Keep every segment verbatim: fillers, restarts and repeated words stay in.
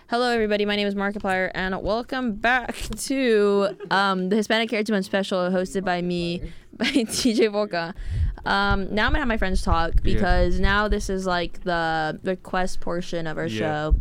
Hello, everybody. My name is Markiplier, and welcome back to um, the Hispanic Heritage Month special hosted by me, by T J Volca. Um, now I'm going to have my friends talk because yeah. now this is like the request portion of our yeah. show.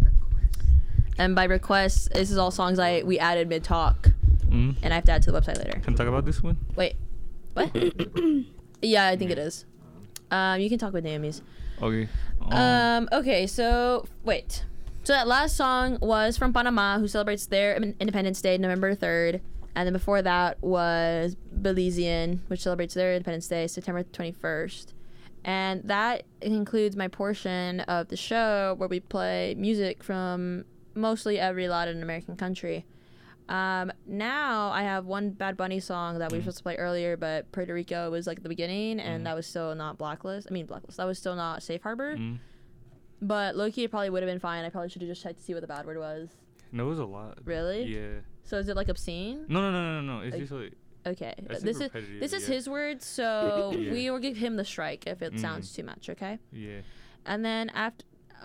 And by request, this is all songs I we added mid-talk. Mm. And I have to add to the website later. Can I talk about this one? Wait. What? Yeah, I think it is. Um, you can talk with Naomi's. Okay. Um, um okay, so wait. So that last song was from Panama, who celebrates their Independence Day November third. And then before that was Belizean, which celebrates their Independence Day September twenty-first. And that includes my portion of the show where we play music from mostly every Latin American country. Um, now I have one Bad Bunny song that we were supposed to play earlier, but Puerto Rico was like the beginning, and mm. that was still not Blacklist. I mean Blacklist. That was still not Safe Harbor. Mm. But low-key, it probably would have been fine. I probably should have just tried to see what the bad word was. No, it was a lot. Really? Yeah. So is it like obscene? No, no, no, no, no. It's like, just like. Okay. This is this is yeah. his word, so yeah. we will give him the strike if it mm. sounds too much. Okay. Yeah. And then after.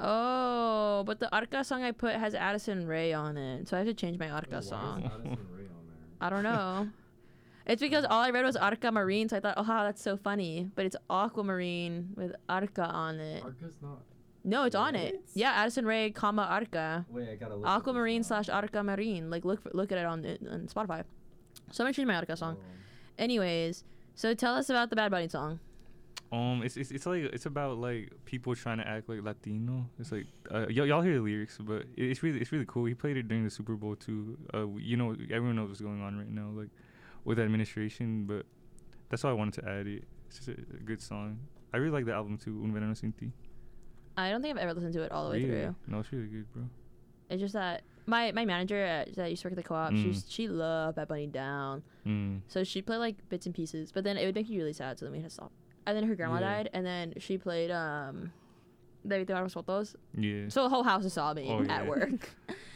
Oh, but the Arca song I put has Addison Rae on it, so I have to change my Arca oh, song. Why is Addison Rae on there? I don't know. It's because all I read was Arca Marine, so I thought, oh, that's so funny. But it's Aquamarine with Arca on it. Arca's not. No, it's what? on it. Yeah, Addison Rae, comma Arca. Wait, I gotta look. Aquamarine slash Arca Marine. Like, look for, look at it on, on Spotify. So I'm gonna choose my Arca song. Oh. Anyways, so tell us about the Bad Bunny song. Um, it's it's it's like it's about like people trying to act like Latino. It's like uh, y- y'all hear the lyrics, but it's really it's really cool. He played it during the Super Bowl too. Uh, you know, everyone knows what's going on right now, like with the administration. But that's why I wanted to add it. It's just a, a good song. I really like the album too, Un Verano Sin Ti. I don't think I've ever listened to it all the way really? through. No, it's really good, bro. It's just that my, my manager at, that used to work at the co-op, mm. she she loved Bad Bunny down. Mm. So she'd play like bits and pieces, but then it would make you really sad, so then we had to stop. And then her grandma yeah. died, and then she played um, De Vinte Fotos. Yeah. So the whole house is sobbing oh, at yeah. work.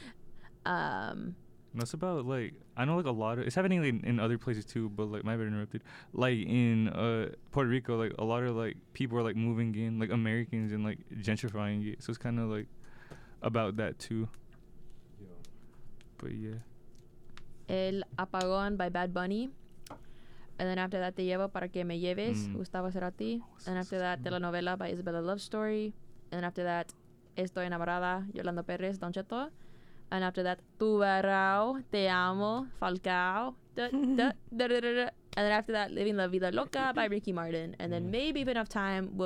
um. That's about like I know like a lot of it's happening in, in other places too, but like my bad interrupted. Like in uh Puerto Rico, like a lot of like people are like moving in, like Americans, and like gentrifying it. So it's kind of like about that too. Yeah. But yeah. El Apagón by Bad Bunny. And then after that, Te Llevo Para Que Me Lleves, mm. Gustavo Cerati. And after that, Telenovela by Isabella Love Story. And after that, Estoy Enamorada, Yolanda Perez, Don Cheto. And after that, Tu Barrao, Te Amo, Falcao. Da, da, da, da, da, da. And then after that, Living La Vida Loca by Ricky Martin. And then maybe if enough time, we'll